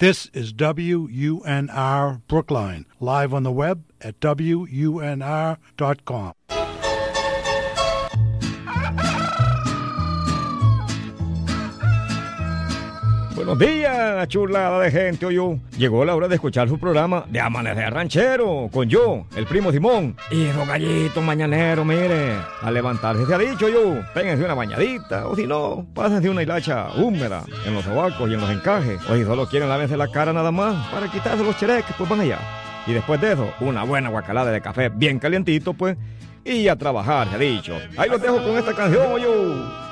This is WUNR Brookline, live on the web at WUNR.com. Buenos días, chulada de gente, oyó. Llegó la hora de escuchar su programa de Amanecer Ranchero, con yo, el primo Simón, y los gallitos mañaneros, mire. A levantarse se ha dicho yo, péguense una bañadita, o si no, pásense una hilacha húmeda en los sobacos y en los encajes. O si solo quieren lávense la cara nada más, para quitarse los chereques, pues van allá. Y después de eso, una buena guacalada de café bien calientito, pues, y a trabajar, se ha dicho. Ahí los dejo con esta canción, yo.